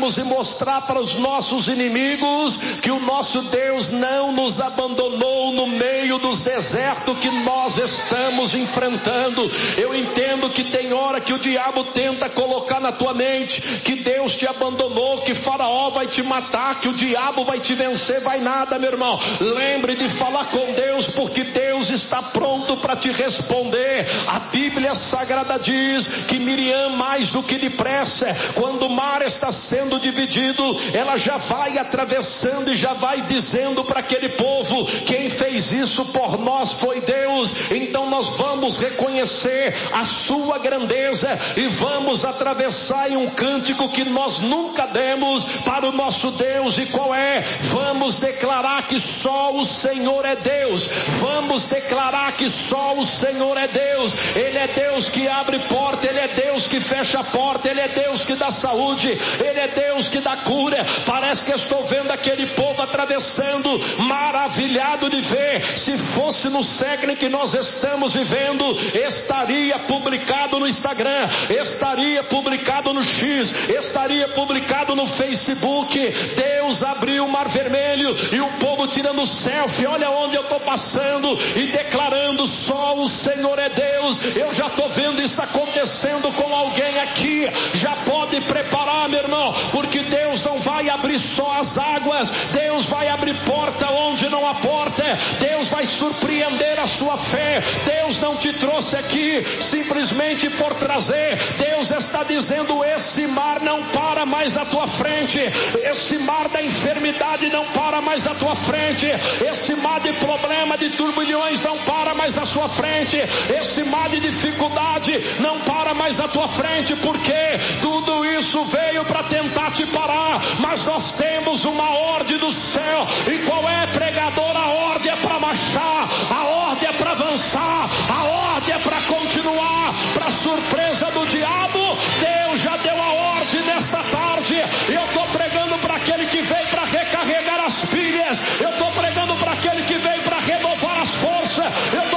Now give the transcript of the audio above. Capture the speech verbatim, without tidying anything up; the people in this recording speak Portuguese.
declararmos e mostrar para os nossos inimigos que o nosso Deus não nos abandonou no meio dos desertos que nós estamos enfrentando. Eu entendo que tem hora que o diabo tenta colocar na tua mente que Deus te abandonou, que Faraó vai te matar, que o diabo vai te vencer. Vai nada, meu irmão. Lembre de falar com Deus, porque Deus está pronto para te responder. A Bíblia Sagrada diz que Miriam, mais do que depressa, quando o mar está sendo dividido, ela já vai atravessando e já vai dizendo para aquele povo: quem fez isso por nós foi Deus. Então nós vamos reconhecer a sua grandeza e vamos atravessar em um cântico que nós nunca demos para o nosso Deus. E qual é? Vamos declarar que só o Senhor é Deus. Vamos declarar que só o Senhor é Deus. Ele é Deus que abre porta, Ele é Deus que fecha a porta, Ele é Deus que dá saúde, Ele é Deus que dá cura. Parece que eu estou vendo aquele povo atravessando, maravilhado de ver. Se fosse no século em que nós estamos vivendo, estaria publicado no Instagram, estaria publicado no X, estaria publicado no Facebook. Deus abriu o mar vermelho e o povo tirando selfie, olha onde eu estou passando, e declarando: só o Senhor é Deus. Eu já estou vendo isso acontecendo com alguém aqui. Já pode preparar, meu irmão, porque Deus não vai abrir só as águas, Deus vai abrir porta onde não há porta. Deus vai surpreender a sua fé. Deus não te trouxe aqui simplesmente por trazer. Deus está dizendo: esse mar não para mais à tua frente, esse mar da enfermidade não para mais à tua frente, esse mar de problema, de turbilhões não para mais à sua frente, esse mar de dificuldade não para mais à tua frente, porque tudo isso veio para tentar te parar. Mas nós temos uma ordem do céu. E qual é, pregador? A ordem é para marchar, a ordem é para avançar, a ordem é para continuar. Para surpresa do diabo, Deus